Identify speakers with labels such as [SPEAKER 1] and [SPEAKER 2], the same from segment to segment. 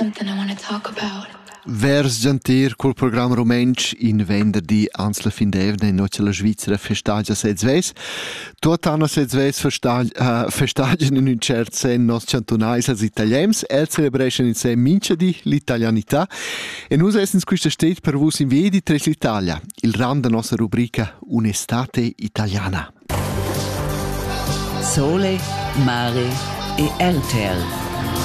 [SPEAKER 1] something I want to talk about.
[SPEAKER 2] Vers Gentir col programma Romensch in venerdì ans la fin d'evne in noce la Svizzera festagia sedzves. Tot anno sedzves festagian in un cert sen nos cantonais als italiens, el celebration in se mince di l'italianità e nus essens questa stet per vos in vedi tres l'Italia, il ram da nostra rubrica Un'estate italiana.
[SPEAKER 3] Sole, mare e RTL.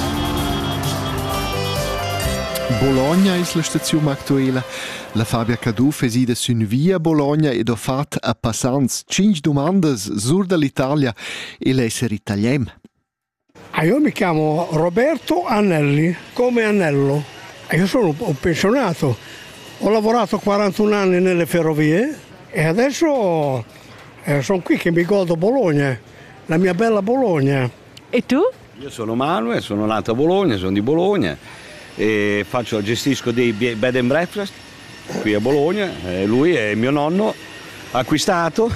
[SPEAKER 2] Bologna è la stazione attuale. La Fabia Caduf esida sun via Bologna ed ha fatto a passanza 5 domande sur dall'Italia e l'essere italien.
[SPEAKER 4] Io mi chiamo Roberto Annelli, come Annello. Io sono un pensionato. Ho lavorato 41 anni nelle ferrovie e adesso sono qui che mi godo Bologna, la mia bella Bologna.
[SPEAKER 5] E tu?
[SPEAKER 6] Io sono Manuel, sono nato a Bologna, sono di Bologna e gestisco dei bed and breakfast qui a Bologna. Lui è mio nonno acquistato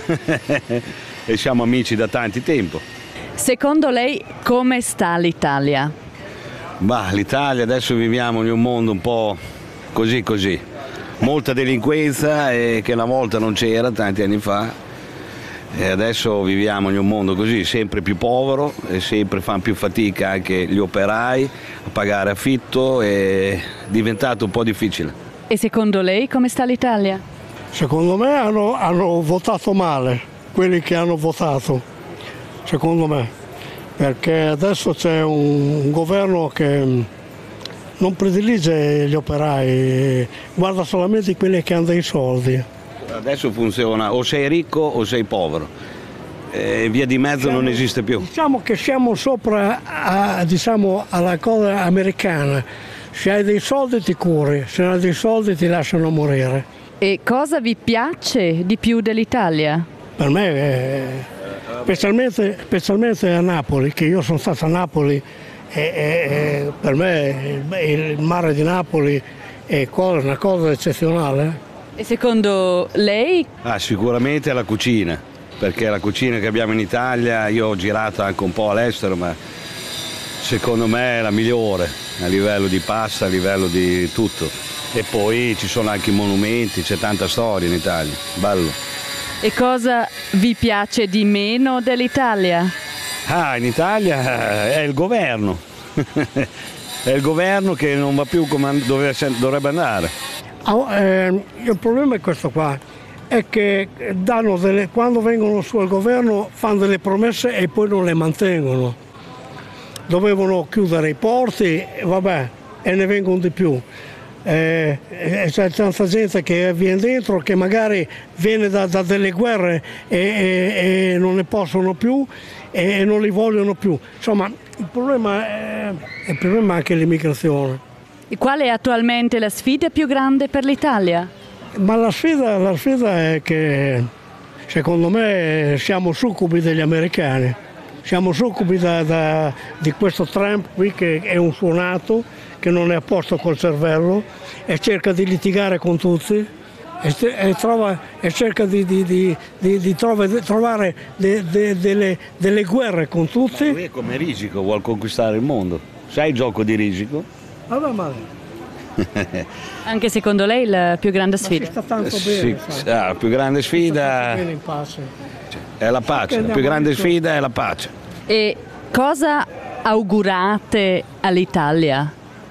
[SPEAKER 6] e siamo amici da tanto tempo.
[SPEAKER 5] Secondo lei come sta l'Italia?
[SPEAKER 6] L'Italia adesso viviamo in un mondo un po' così. Molta delinquenza che una volta non c'era tanti anni fa. E adesso viviamo in un mondo così, sempre più povero e sempre fanno più fatica anche gli operai a pagare affitto, è diventato un po' difficile.
[SPEAKER 5] E secondo lei come sta l'Italia?
[SPEAKER 4] Secondo me hanno votato male, quelli che hanno votato, secondo me, perché adesso c'è un governo che non predilige gli operai, guarda solamente quelli che hanno dei soldi.
[SPEAKER 6] Adesso funziona o sei ricco o sei povero, via di mezzo non esiste più.
[SPEAKER 4] Diciamo che siamo sopra alla cosa americana, se hai dei soldi ti curi, se non hai dei soldi ti lasciano morire.
[SPEAKER 5] E cosa vi piace di più dell'Italia?
[SPEAKER 4] Per me, specialmente a Napoli, che io sono stato a Napoli e per me il mare di Napoli è una cosa eccezionale.
[SPEAKER 5] E secondo lei?
[SPEAKER 6] Sicuramente la cucina, perché la cucina che abbiamo in Italia, io ho girato anche un po' all'estero, ma secondo me è la migliore a livello di pasta, a livello di tutto. E poi ci sono anche i monumenti, c'è tanta storia in Italia, bello.
[SPEAKER 5] E cosa vi piace di meno dell'Italia?
[SPEAKER 6] In Italia è il governo, è il governo che non va più come dovrebbe andare.
[SPEAKER 4] Il problema è questo qua, è che quando vengono su al governo fanno delle promesse e poi non le mantengono. Dovevano chiudere i porti, e ne vengono di più. C'è tanta gente che viene dentro che magari viene da delle guerre e non ne possono più e non li vogliono più. Insomma, il problema è anche l'immigrazione.
[SPEAKER 5] E qual è attualmente la sfida più grande per l'Italia?
[SPEAKER 4] Ma la sfida è che secondo me siamo succubi degli americani, siamo succubi di questo Trump qui che è un suonato, che non è a posto col cervello e cerca di litigare con tutti e cerca di trovare delle guerre con tutti.
[SPEAKER 6] Lui è come Risico, vuol conquistare il mondo. Sai il gioco di Risico?
[SPEAKER 5] Anche secondo lei la più grande sfida?
[SPEAKER 4] Si sta tanto bene,
[SPEAKER 6] la più grande sfida
[SPEAKER 4] in pace.
[SPEAKER 6] È la pace, la più grande sfida è la pace.
[SPEAKER 5] E cosa augurate all'Italia?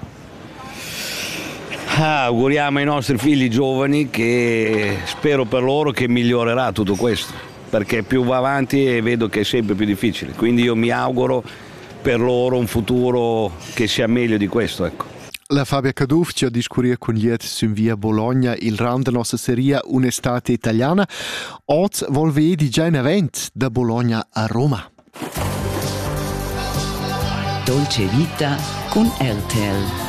[SPEAKER 6] Auguriamo ai nostri figli giovani che spero per loro che migliorerà tutto questo, perché più va avanti e vedo che è sempre più difficile, quindi io mi auguro per loro un futuro che sia meglio di questo, ecco.
[SPEAKER 2] La Fabia Caduf ci ha discusso con gli su via Bologna il round della nostra serie Un'estate italiana. Oggi volvedi già in evento da Bologna a Roma.
[SPEAKER 3] Dolce Vita con RTL.